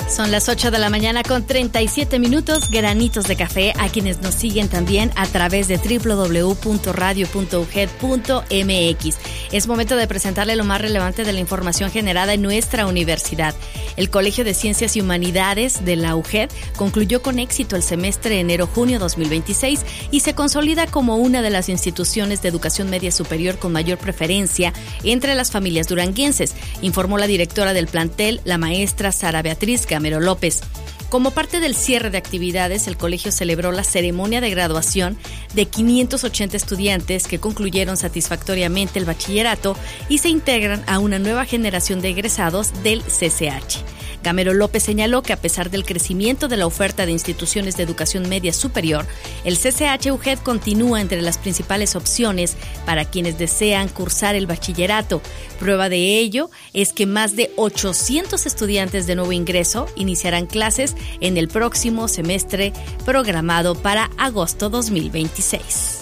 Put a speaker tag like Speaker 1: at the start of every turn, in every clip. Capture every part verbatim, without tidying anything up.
Speaker 1: Son las ocho de la mañana con treinta y siete minutos, granitos de café a quienes nos siguen también a través de doble u doble u doble u punto radio punto u g e d punto m x. Es momento de presentarle lo más relevante de la información generada en nuestra universidad. El Colegio de Ciencias y Humanidades de la U G E D concluyó con éxito el semestre enero-junio dos mil veintiséis y se consolida como una de las instituciones de educación media superior con mayor preferencia entre las familias duranguenses, informó la directora del plantel, la maestra Sara Beatriz Gamero López. Como parte del cierre de actividades, el colegio celebró la ceremonia de graduación de quinientos ochenta estudiantes que concluyeron satisfactoriamente el bachillerato y se integran a una nueva generación de egresados del C C H. Gamero López señaló que a pesar del crecimiento de la oferta de instituciones de educación media superior, el C C H U G E D continúa entre las principales opciones para quienes desean cursar el bachillerato. Prueba de ello es que más de ochocientos estudiantes de nuevo ingreso iniciarán clases en el próximo semestre programado para agosto dos mil veintiséis.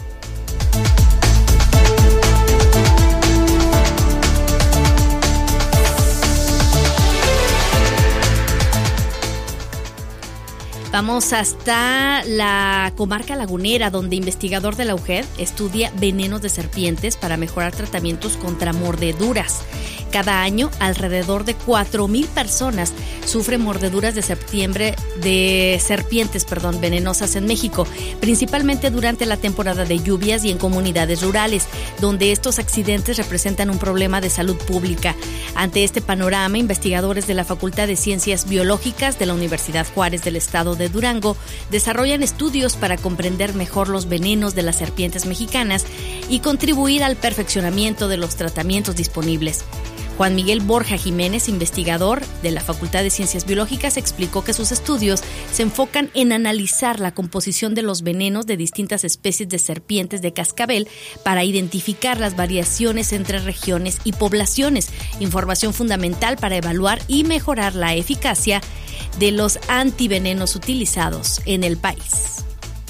Speaker 1: Vamos hasta la comarca lagunera, donde investigador de la U G E D estudia venenos de serpientes para mejorar tratamientos contra mordeduras. Cada año, alrededor de cuatro mil personas sufren mordeduras de septiembre de serpientes perdón, venenosas en México, principalmente durante la temporada de lluvias y en comunidades rurales, donde estos accidentes representan un problema de salud pública. Ante este panorama, investigadores de la Facultad de Ciencias Biológicas de la Universidad Juárez del Estado de Durango desarrollan estudios para comprender mejor los venenos de las serpientes mexicanas y contribuir al perfeccionamiento de los tratamientos disponibles. Juan Miguel Borja Jiménez, investigador de la Facultad de Ciencias Biológicas, explicó que sus estudios se enfocan en analizar la composición de los venenos de distintas especies de serpientes de cascabel para identificar las variaciones entre regiones y poblaciones, información fundamental para evaluar y mejorar la eficacia de los antivenenos utilizados en el país.